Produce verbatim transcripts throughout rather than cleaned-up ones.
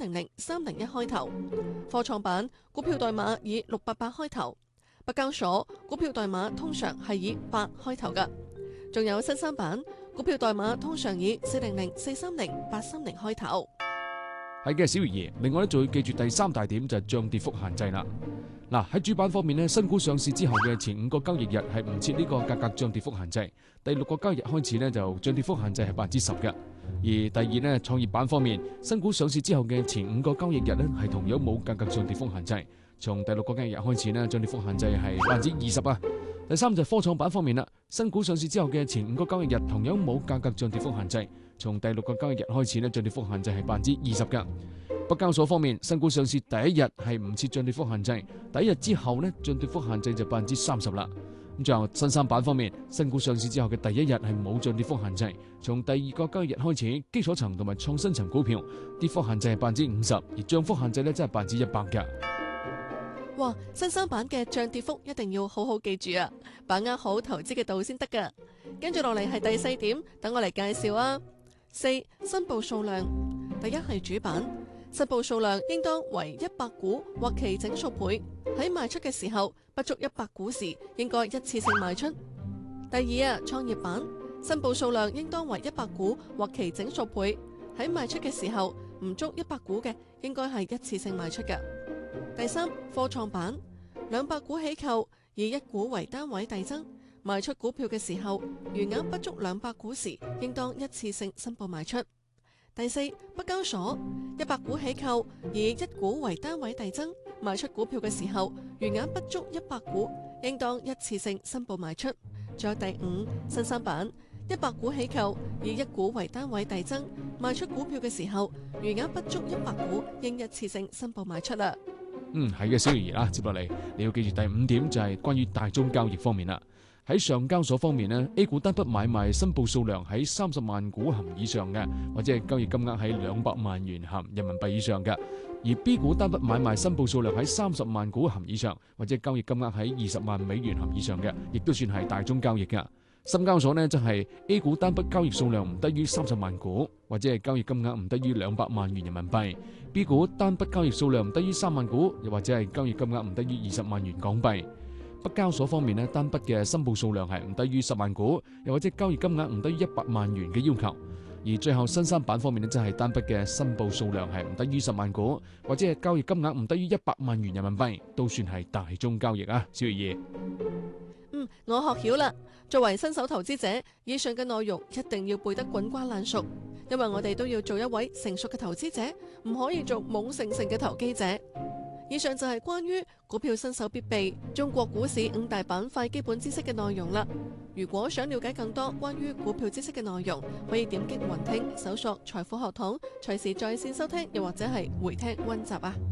零零三零一開頭。科創板股票代碼以六八八開頭。北交所股票代碼通常係以八開頭㗎。仲有新三板股票代碼通常以四零零、四三零、八三零開頭。 係嘅，小魚兒。另外咧，仲要記住第三大點就係漲跌幅限制啦。嗱，喺主板方面咧，新股上市之後嘅前五個交易日係唔設呢個價格漲跌幅限制，第六個交易日開始呢，就漲跌幅限制係百分之十嘅。而第二呢，創業板方面，新股上市之後嘅前五個交易日呢，係同樣冇價格漲跌幅限制，從第六個交易日開始呢，漲跌幅限制係百分之二十啊。第三就係科創板方面啦，新股上市之後嘅前五個交易日同樣冇價格漲跌幅限制，從第六個交易日開始呢，漲跌幅限制係百分之二十㗎。北交所方面，新股上市第一日係唔設漲跌幅限制，第一日之後呢，漲跌幅限制就百分之三十啦。咁最後新三板方面，新股上市之後嘅第一日係冇漲跌幅限制，從第二個交易日開始，基礎層同埋創新層股票跌幅限制係百分之五十，而漲幅限制呢，真係百分之一百㗎。 哇！新三板嘅漲跌幅一定要好好記住啊，把握好投資嘅度先得㗎。跟住落嚟係第四點，等我嚟介紹啊。四、申報數量。第一係主板，申報數量應當為一百股或其整數倍。喺賣出嘅時候，不足一百股時，應該一次性賣出。第二啊，創業板，申報數量應當為一百股或其整數倍。喺賣出嘅時候，唔足一百股嘅，應該係一次性賣出嘅。第三，科創板，兩百股起購，以一股為單位遞增，賣出股票嘅時候，餘額不足兩百股時，應當一次性申報賣出。第四，北交所，一百股起購，以一股為單位遞增，賣出股票嘅時候，餘額不足一百股，應當一次性申報賣出。仲有第五，新三板，一百股起購，以一股為單位遞增，賣出股票嘅時候，餘額不足一百股，應一次性申報賣出啦。 嗯，係嘅，小魚兒啦，接落嚟你要記住第五點就係關於大宗交易方面啦。喺上交所方面呢 A 股單筆買賣申報數量喺三十萬股含以上嘅，或者係交易金額喺兩百萬元含人民幣以上嘅；而 B 股單筆買賣申報數量喺三十萬股含以上，或者交易金額喺二十萬美元含以上嘅，亦都算係大宗交易㗎。深交所呢，就係 A 股單筆交易數量唔低於三十萬股，或者係交易金額唔低於兩百萬元人民幣； B 股單筆交易數量唔低於三萬股，又或者係交易金額唔低於二十萬元港幣。北交所方面呢，單筆嘅申報數量係唔低於十萬股，又或者交易金額唔低於一百萬元嘅要求。而最後新三板方面呢，即係單筆嘅申報數量係唔低於十萬股，或者係交易金額唔低於一百萬元人民幣，都算係大宗交易啊。小月兒， 嗯，我學曉啦。作為新手投資者，以上嘅內容一定要背得滾瓜爛熟，因為我哋都要做一位成熟嘅投資者，唔可以做懵盛盛嘅投機者。以上就係關於股票新手必備中國股市五大板塊基本知識嘅內容啦。如果想了解更多關於股票知識嘅內容，可以點擊雲聽搜索財富學堂，隨時在線收聽，又或者係回聽溫習啊。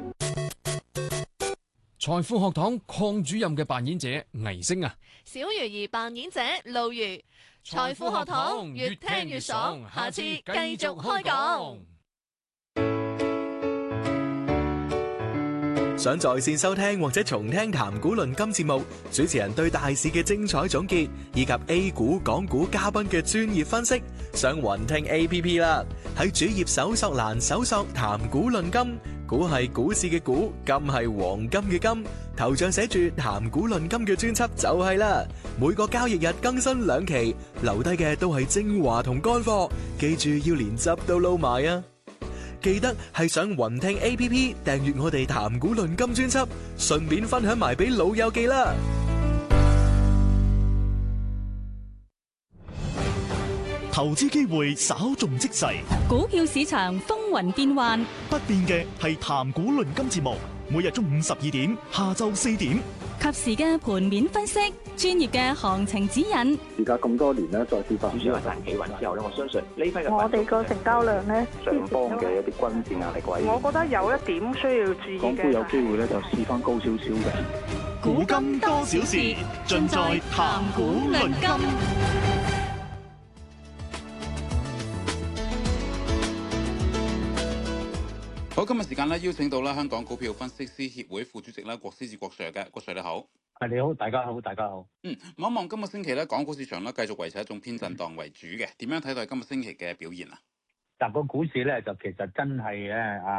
財富學堂鄺主任嘅扮演者倪星啊， 小魚兒扮演者路如。財富學堂越聽越爽，下次繼續開講。 想在線收聽或者重聽談股論金節目，主持人對大市嘅精彩總結，以及 A 股、港股嘉賓嘅專業分析，上雲聽 A P P 啦。喺主頁搜索欄搜索談股論金，股係股市嘅股，金係黃金嘅金，頭像寫住談股論金嘅專輯就係啦。每個交易日更新兩期，留低嘅都係精華同乾貨，記住要連汁都撈埋啊！記得係上雲聽 A P P 訂閱我哋談股論金專輯，順便分享埋俾老友記啦。 投資機會稍縱即逝， 股票市場風雲變幻， 不變嘅係談股論金節目，每日中午十二點，下晝四點， 及時嘅盤面分析，專業嘅行情指引。 而家咁多年咧，再跌翻， 主要係賺企穩之後咧，我相信呢批嘅我哋個成交量咧， 上方嘅一啲均線壓力位， 我覺得有一點需要注意嘅。 港股有機會咧，就試翻高少少嘅。 古今多少事，盡在談股論金。 好，今日時間咧邀請到啦香港股票分析師協會副主席啦郭思治郭 Sir 嘅，郭 Sir 你好。 係你好，大家好，大家好。 嗯，望一望今個星期咧，港股市場咧繼續維持一種偏震盪為主嘅，點樣睇待今個星期嘅表現啊？ 嗱，個股市咧就其實真係咧啊。